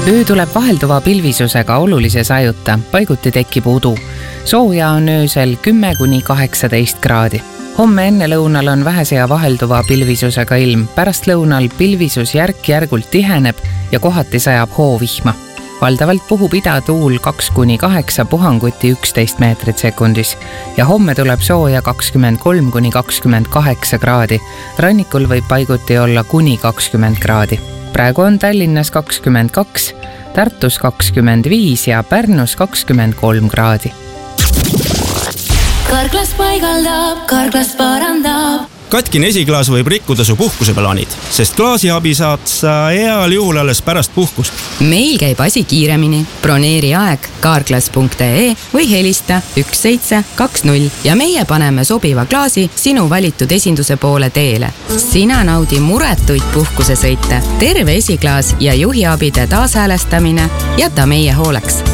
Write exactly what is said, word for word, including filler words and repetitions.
Öö tuleb vahelduva pilvisusega olulise sajuta, paiguti tekib udu. Sooja on öösel kümme kuni kaheksateist kraadi. Homme enne lõunal on vähese ja vahelduva pilvisusega ilm. Pärast lõunal pilvisus järk-järgult tiheneb ja kohati sajab hoovihma. Valdavalt puhub idatuul kaks kuni kaheksa, puhanguti üksteist meetrit sekundis. Ja homme tuleb sooja kakskümmend kolm kuni kakskümmend kaheksa kraadi. Rannikul võib paiguti olla kuni kakskümmend kraadi. Praegu on Tallinnas kakskümmend kaks, Tartus kakskümmend viis ja Pärnus kakskümmend kolm kraadi. Karklas paigaldab, Karklas parandab. Katkine esiklaas võib rikkuda su puhkuseplaanid, sest klaasi abi saad sa heal juhul alles pärast puhkust. Meil käib asi kiiremini. Broneeri aeg karklas punkt ee või helista üks seitse kaks null ja meie paneme sobiva klaasi sinu valitud esinduse poole teele. Sina naudi muretuid puhkusesõite. Terve esiklaas ja juhiabide taashäälestamine jäta meie hooleks.